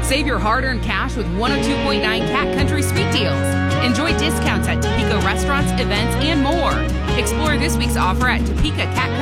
Save your hard-earned cash with 102.9 Cat Country Sweet Deals. Enjoy discounts at Topeka restaurants, events, and more. Explore this week's offer at Topeka Cat Country